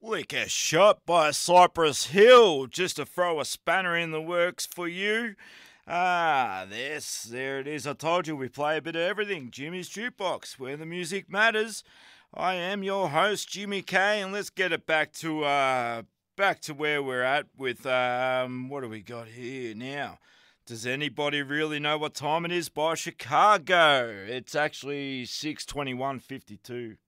Liquor shot by Cypress Hill, just to throw a spanner in the works for you. There it is. I told you we play a bit of everything. Jimmy's Jukebox, where the music matters. I am your host, Jimmy K, and let's get it back to where we're at with what do we got here now? Does anybody really know what time it is by Chicago? It's actually 6:21:52.